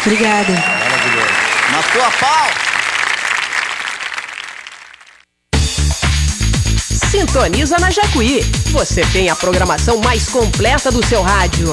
Obrigada. Maravilhoso. Na tua pau! Sintoniza na Jacuí. Você tem a programação mais completa do seu rádio.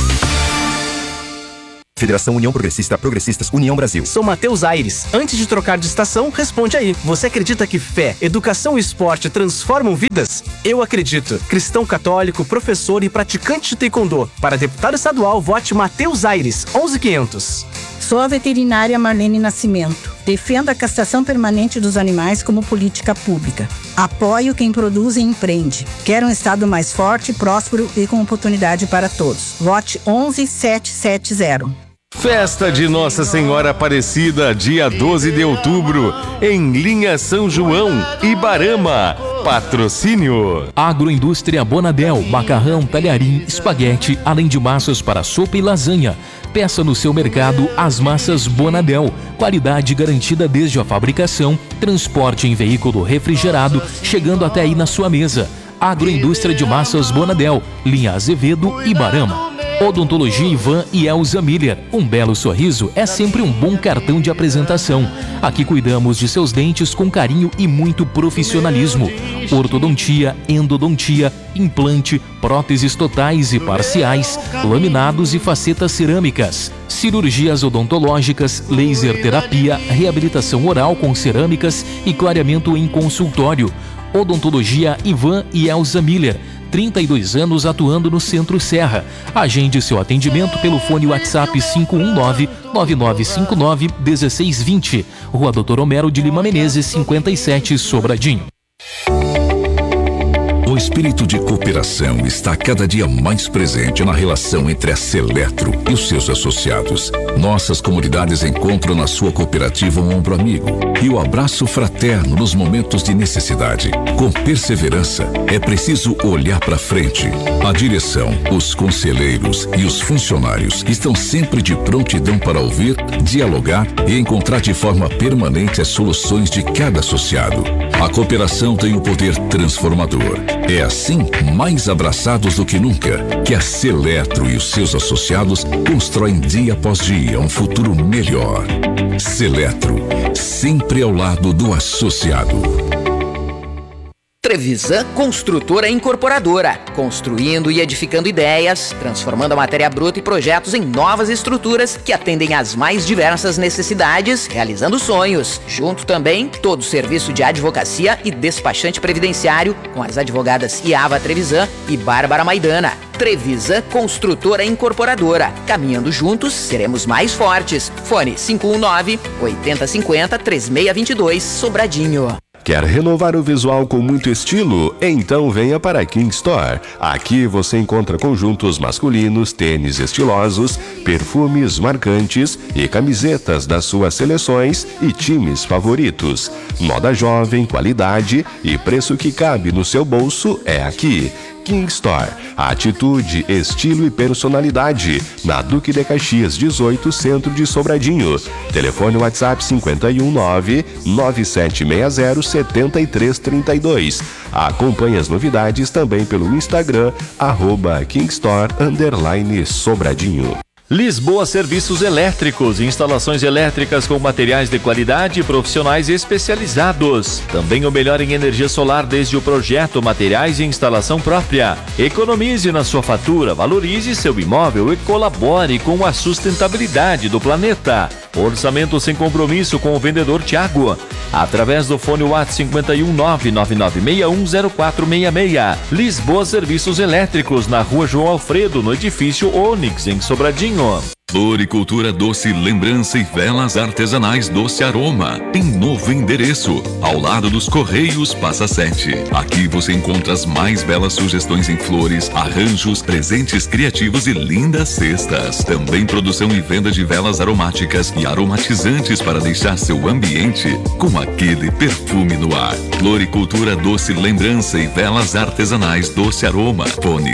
Federação União Progressista, Progressistas, União Brasil. Sou Matheus Aires. Antes de trocar de estação, responde aí. Você acredita que fé, educação e esporte transformam vidas? Eu acredito. Cristão católico, professor e praticante de taekwondo. Para deputado estadual, vote Matheus Aires, 11500. Sou a veterinária Marlene Nascimento. Defendo a castração permanente dos animais como política pública. Apoio quem produz e empreende. Quero um estado mais forte, próspero e com oportunidade para todos. Vote 11770. Festa de Nossa Senhora Aparecida, dia 12 de outubro, em Linha São João, Ibarama. Patrocínio Agroindústria Bonadel, macarrão, talharim, espaguete, além de massas para sopa e lasanha. Peça no seu mercado as massas Bonadel, qualidade garantida desde a fabricação, transporte em veículo refrigerado, chegando até aí na sua mesa. Agroindústria de Massas Bonadel, linha Azevedo, Ibarama. Odontologia Ivan e Elza Miller. Um belo sorriso é sempre um bom cartão de apresentação. Aqui cuidamos de seus dentes com carinho e muito profissionalismo. Ortodontia, endodontia, implante, próteses totais e parciais, laminados e facetas cerâmicas. Cirurgias odontológicas, laser terapia, reabilitação oral com cerâmicas e clareamento em consultório. Odontologia Ivan e Elza Miller. 32 anos atuando no Centro Serra. Agende seu atendimento pelo fone WhatsApp 519-9959-1620. Rua Doutor Homero de Lima Menezes, 57, Sobradinho. O espírito de cooperação está cada dia mais presente na relação entre a Seletro e os seus associados. Nossas comunidades encontram na sua cooperativa um ombro amigo e o abraço fraterno nos momentos de necessidade. Com perseverança, é preciso olhar para frente. A direção, os conselheiros e os funcionários estão sempre de prontidão para ouvir, dialogar e encontrar de forma permanente as soluções de cada associado. A cooperação tem o poder transformador. É assim, mais abraçados do que nunca, que a Seletro e os seus associados constroem dia após dia um futuro melhor. Seletro, sempre ao lado do associado. Trevisan Construtora Incorporadora, construindo e edificando ideias, transformando a matéria bruta e projetos em novas estruturas que atendem às mais diversas necessidades, realizando sonhos. Junto também, todo o serviço de advocacia e despachante previdenciário com as advogadas Iava Trevisan e Bárbara Maidana. Trevisan Construtora Incorporadora. Caminhando juntos, seremos mais fortes. Fone 519-8050-3622, Sobradinho. Quer renovar o visual com muito estilo? Então venha para a King Store. Aqui você encontra conjuntos masculinos, tênis estilosos, perfumes marcantes e camisetas das suas seleções e times favoritos. Moda jovem, qualidade e preço que cabe no seu bolso é aqui. King Store. Atitude, estilo e personalidade. Na Duque de Caxias 18, centro de Sobradinho. Telefone WhatsApp 519-9760-7332. Acompanhe as novidades também pelo Instagram, @KingStore_Sobradinho. Lisboa Serviços Elétricos, instalações elétricas com materiais de qualidade e profissionais especializados. Também o melhor em energia solar desde o projeto, materiais e instalação própria. Economize na sua fatura, valorize seu imóvel e colabore com a sustentabilidade do planeta. Orçamento sem compromisso com o vendedor Tiago. Através do fone WhatsApp 51999610466. Lisboa Serviços Elétricos, na Rua João Alfredo, no edifício Onix, em Sobradinho. Floricultura Doce Lembrança e Velas Artesanais Doce Aroma, em novo endereço, ao lado dos Correios Passa 7. Aqui você encontra as mais belas sugestões em flores, arranjos, presentes criativos e lindas cestas. Também produção e venda de velas aromáticas e aromatizantes para deixar seu ambiente com aquele perfume no ar. Floricultura Doce Lembrança e Velas Artesanais Doce Aroma. Fone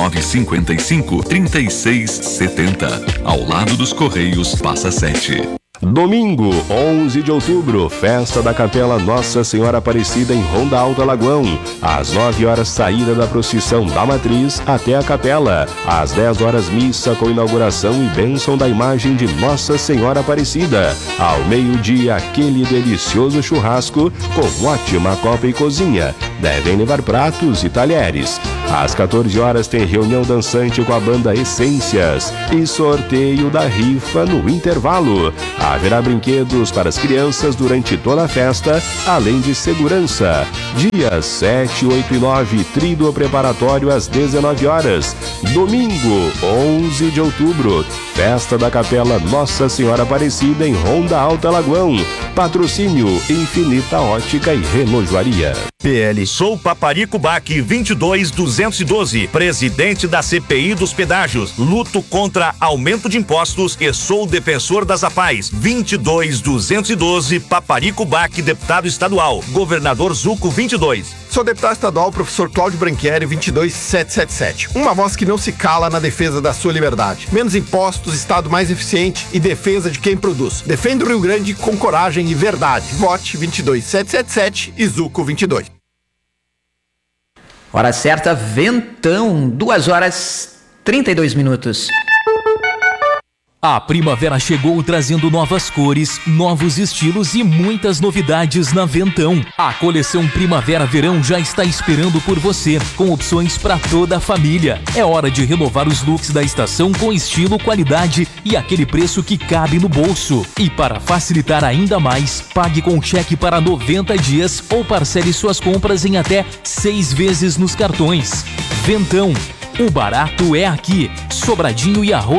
519-9955-3670, ao lado dos Correios Passa 7. Domingo, 11 de outubro, festa da Capela Nossa Senhora Aparecida em Ronda Alta Lagoão. Às 9 horas, saída da procissão da Matriz até a capela. Às 10 horas, missa com inauguração e bênção da imagem de Nossa Senhora Aparecida. Ao meio-dia, aquele delicioso churrasco com ótima copa e cozinha. Devem levar pratos e talheres. Às 14 horas, tem reunião dançante com a banda Essências e sorteio da rifa no intervalo. Haverá brinquedos para as crianças durante toda a festa, além de segurança. Dias 7, 8 e 9, tríduo preparatório às 19 horas. Domingo, 11 de outubro, festa da Capela Nossa Senhora Aparecida em Ronda Alta Lagoão. Patrocínio Infinita Ótica e Relojoaria. PL. Sou Paparico Baque 22212, presidente da CPI dos pedágios. Luto contra aumento de impostos e sou defensor das APAES. 22212, Paparico Baque, deputado estadual. Governador Zuco 22. Sou deputado estadual, professor Cláudio Branchieri, 22777. Uma voz que não se cala na defesa da sua liberdade. Menos impostos, Estado mais eficiente e defesa de quem produz. Defenda o Rio Grande com coragem e verdade. Vote 22777 e Zuco 22. Hora certa, Ventão, 2 horas 32 minutos. A primavera chegou trazendo novas cores, novos estilos e muitas novidades na Ventão. A coleção Primavera-Verão já está esperando por você, com opções para toda a família. É hora de renovar os looks da estação com estilo, qualidade e aquele preço que cabe no bolso. E para facilitar ainda mais, pague com cheque para 90 dias ou parcele suas compras em até 6 vezes nos cartões. Ventão, o barato é aqui. Sobradinho e Arroio